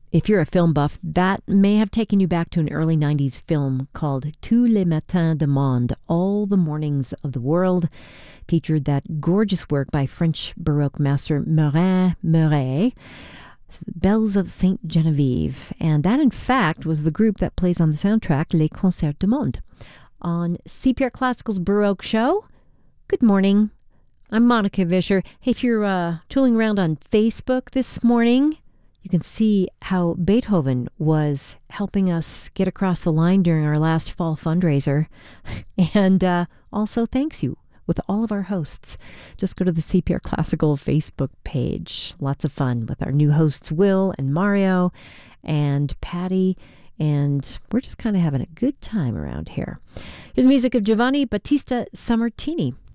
If you're a film buff, that may have taken you back to an early 90s film called Tous les matins du monde, All the Mornings of the World. Featured that gorgeous work by French Baroque master Meurin Meuret, Bells of Saint Genevieve. And that, in fact, was the group that plays on the soundtrack Les Concerts du Monde. On CPR Classical's Baroque Show, good morning. I'm Monica Vischer. Hey, if you're tooling around on Facebook this morning, you can see how Beethoven was helping us get across the line during our last fall fundraiser. And also thanks you with all of our hosts. Just go to the CPR Classical Facebook page. Lots of fun with our new hosts, Will and Mario and Patty. And we're just kind of having a good time around here. Here's music of Giovanni Battista Sammartini.